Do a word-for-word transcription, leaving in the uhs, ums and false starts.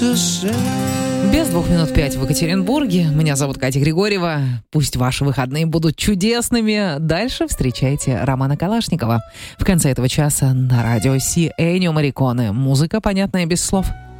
Без двух минут пять в Екатеринбурге. Меня зовут Катя Григорьева. Пусть ваши выходные будут чудесными. Дальше встречайте Романа Калашникова. В конце этого часа на радио Си Эннио Морриконе. Музыка, понятная без слов.